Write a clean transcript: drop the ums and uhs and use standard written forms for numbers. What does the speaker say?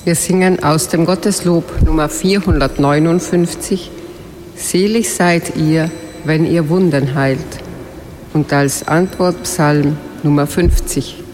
Wir singen aus dem Gotteslob Nummer 459, Selig seid ihr, wenn ihr Wunden heilt. Und als Antwort Psalm Nummer 50.